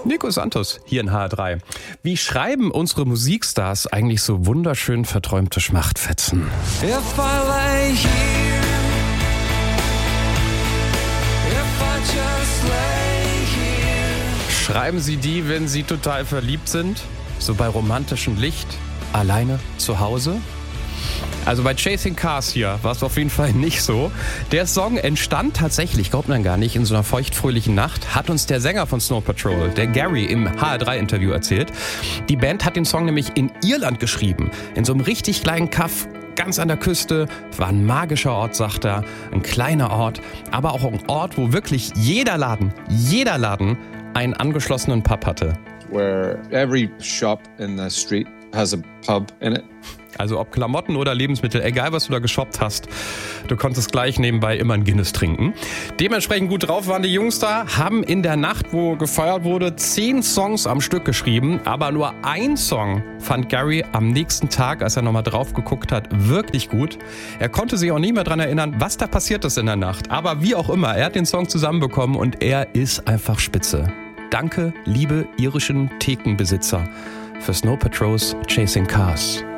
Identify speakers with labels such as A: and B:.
A: Nico Santos hier in HR3. Wie schreiben unsere Musikstars eigentlich so wunderschön verträumte Schmachtfetzen? Schreiben sie die, wenn sie total verliebt sind? So bei romantischem Licht? Alleine zu Hause? Also bei Chasing Cars hier war es auf jeden Fall nicht so. Der Song entstand tatsächlich, glaubt man gar nicht, in so einer feuchtfröhlichen Nacht, hat uns der Sänger von Snow Patrol, der Gary, im HR3-Interview erzählt. Die Band hat den Song nämlich in Irland geschrieben, in so einem richtig kleinen Kaff, ganz an der Küste. War ein magischer Ort, sagt er, ein kleiner Ort, aber auch ein Ort, wo wirklich jeder Laden einen angeschlossenen Pub hatte.
B: Where every shop in the street has a pub in it.
A: Also ob Klamotten oder Lebensmittel, egal was du da geshoppt hast, du konntest gleich nebenbei immer ein Guinness trinken. Dementsprechend gut drauf waren die Jungs da, haben in der Nacht, wo gefeiert wurde, 10 Songs am Stück geschrieben. Aber nur ein Song fand Gary am nächsten Tag, als er nochmal drauf geguckt hat, wirklich gut. Er konnte sich auch nie mehr dran erinnern, was da passiert ist in der Nacht. Aber wie auch immer, er hat den Song zusammenbekommen und er ist einfach spitze. Danke, liebe irischen Thekenbesitzer, für Snow Patrol's Chasing Cars.